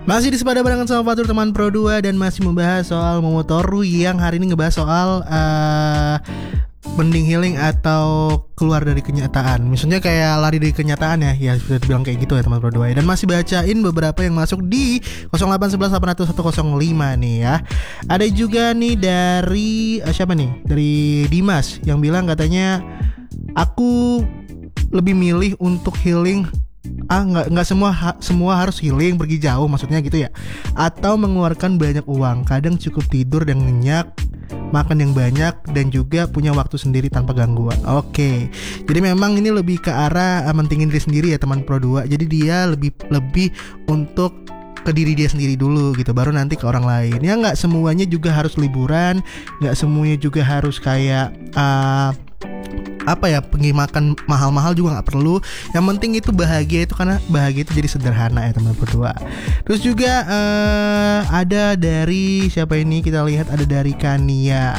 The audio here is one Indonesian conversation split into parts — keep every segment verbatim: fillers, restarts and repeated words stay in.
Masih di Sepada barengan sama Fatur teman Pro dua dan masih membahas soal Momotoru yang hari ini ngebahas soal uh, mending healing atau keluar dari kenyataan. Misalnya kayak lari dari kenyataan ya, ya sudah dibilang kayak gitu ya teman Pro dua ya. Dan masih bacain beberapa yang masuk di nol delapan satu satu delapan nol satu nol lima nih ya. Ada juga nih dari uh, siapa nih? Dari Dimas yang bilang katanya aku lebih milih untuk healing. Ah nggak nggak semua ha, semua harus healing pergi jauh maksudnya gitu ya, atau mengeluarkan banyak uang. Kadang cukup tidur dan nyenyak, makan yang banyak, dan juga punya waktu sendiri tanpa gangguan. Oke, jadi memang ini lebih ke arah uh, mentingin diri sendiri ya teman Pro dua. Jadi dia lebih lebih untuk ke diri dia sendiri dulu gitu, baru nanti ke orang lain. Ya nggak semuanya juga harus liburan, nggak semuanya juga harus kayak uh, apa ya, pergi makan mahal-mahal juga nggak perlu. Yang penting itu bahagia, itu karena bahagia itu jadi sederhana ya teman berdua. Terus juga uh, ada dari siapa ini, kita lihat ada dari Kania.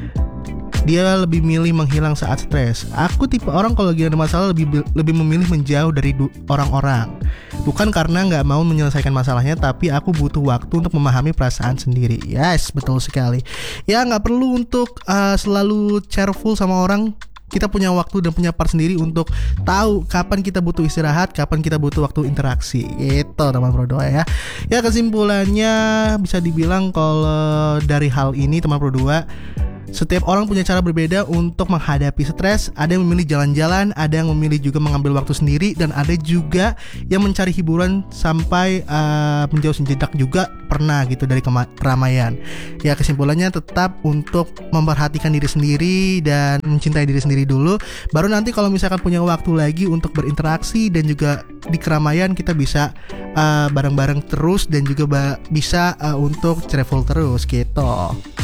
Dia lebih milih menghilang saat stres. Aku tipe orang kalau lagi ada masalah lebih lebih memilih menjauh dari du- orang-orang. Bukan karena nggak mau menyelesaikan masalahnya, tapi aku butuh waktu untuk memahami perasaan sendiri. Yes, betul sekali. Ya nggak perlu untuk uh, selalu cheerful sama orang. Kita punya waktu dan punya part sendiri untuk tahu kapan kita butuh istirahat, kapan kita butuh waktu interaksi. Itu teman Pro dua ya. Ya kesimpulannya bisa dibilang kalau dari hal ini teman Pro dua, setiap orang punya cara berbeda untuk menghadapi stres. Ada yang memilih jalan-jalan, ada yang memilih juga mengambil waktu sendiri, dan ada juga yang mencari hiburan sampai uh, menjauh sejenak juga pernah gitu dari kema- keramaian. Ya kesimpulannya tetap untuk memperhatikan diri sendiri dan mencintai diri sendiri dulu. Baru nanti kalau misalkan punya waktu lagi untuk berinteraksi dan juga di keramaian, kita bisa uh, bareng-bareng terus dan juga ba- bisa uh, untuk travel terus gitu.